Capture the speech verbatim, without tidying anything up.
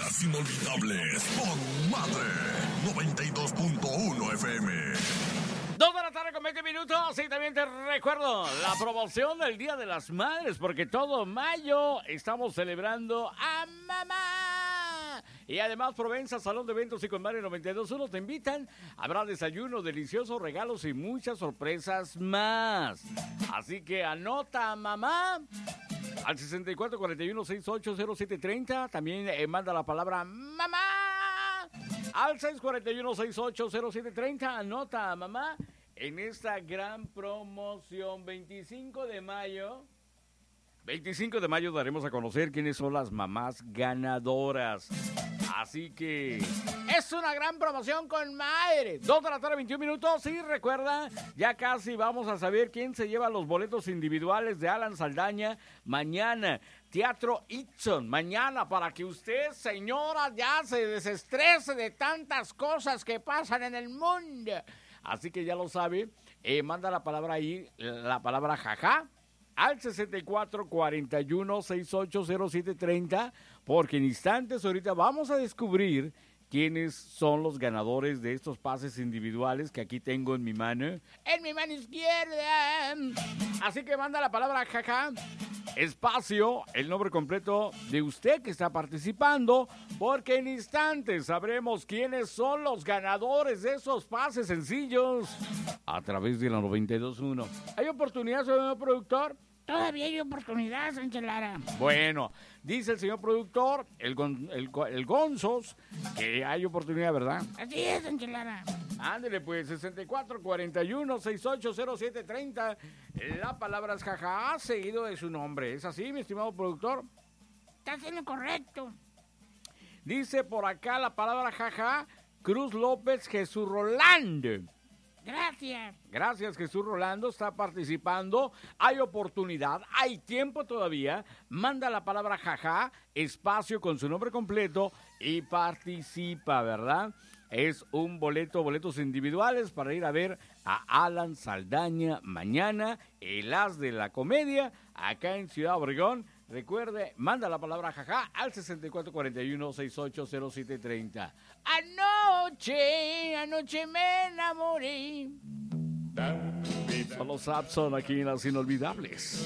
Las Inolvidables con Madre noventa y dos punto uno F M. Dos de la tarde con veinte minutos y también te recuerdo la promoción del Día de las Madres, porque todo mayo estamos celebrando a mamá. Y además Provenza, Salón de Eventos y con Madre noventa y dos punto uno te invitan. Habrá desayuno, deliciosos regalos y muchas sorpresas más. Así que anota, mamá, al sesenta y cuatro cuarenta y uno sesenta y ocho cero siete treinta. También eh, manda la palabra mamá al seis cuatro uno sesenta y ocho cero siete treinta. Anota, mamá, en esta gran promoción. veinticinco de mayo veinticinco de mayo daremos a conocer quiénes son las mamás ganadoras. Así que es una gran promoción con madre. Dos de la tarde, veintiún minutos. Y recuerda, ya casi vamos a saber quién se lleva los boletos individuales de Alan Saldaña mañana. Teatro Itzon, mañana, para que usted, señora, ya se desestrese de tantas cosas que pasan en el mundo. Así que ya lo sabe, eh, manda la palabra ahí, la palabra jaja, al sesenta y cuatro cuarenta y uno sesenta y ocho cero siete treinta, porque en instantes ahorita vamos a descubrir quiénes son los ganadores de estos pases individuales que aquí tengo en mi mano, en mi mano izquierda. Así que manda la palabra jaja, espacio, el nombre completo de usted que está participando, porque en instantes sabremos quiénes son los ganadores de esos pases sencillos a través de la noventa y dos punto uno. ¿Hay oportunidad, señor productor? Todavía hay oportunidad, Sánchez Lara. Bueno, dice el señor productor, el, gon, el, el Gonzos, que hay oportunidad, ¿verdad? Así es, Sánchez Lara. Ándele pues, sesenta y cuatro cuarenta y uno sesenta y ocho cero siete treinta. La palabra es jaja, seguido de su nombre. ¿Es así, mi estimado productor? Está haciendo correcto. Dice por acá la palabra jaja, Cruz López Jesús Rolando. Gracias. Gracias, Jesús Rolando, está participando. Hay oportunidad, hay tiempo todavía. Manda la palabra jaja, espacio con su nombre completo y participa, ¿verdad? Es un boleto, boletos individuales para ir a ver a Alan Saldaña mañana, el as de la comedia, acá en Ciudad Obregón. Recuerde, manda la palabra jaja al sesenta y cuatro cuarenta y uno sesenta y ocho cero siete treinta. Anoche, anoche me enamoré. Son los Sapson aquí en Las Inolvidables.